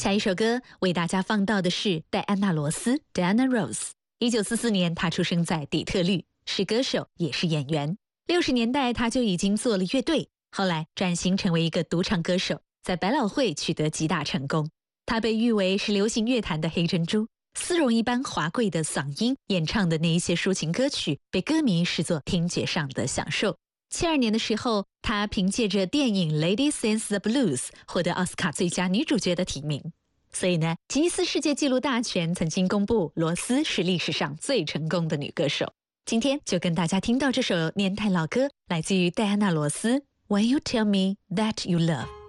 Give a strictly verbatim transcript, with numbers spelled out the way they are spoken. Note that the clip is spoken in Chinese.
下一首歌为大家放到的是戴安娜·罗斯 （Diana Ross）。一九四四年，她出生在底特律，是歌手，也是演员。六十年代，她就已经做了乐队，后来转型成为一个独唱歌手，在百老汇取得极大成功。她被誉为是流行乐坛的黑珍珠，丝绒一般华贵的嗓音，演唱的那一些抒情歌曲，被歌迷视作听觉上的享受。七二年的时候，她凭借着电影《Lady Sings the Blues》获得奥斯卡最佳女主角的提名。所以呢，吉尼斯世界纪录大全曾经公布，罗斯是历史上最成功的女歌手。今天就跟大家听到这首年代老歌，来自于戴安娜·罗斯《When You Tell Me That You Love》。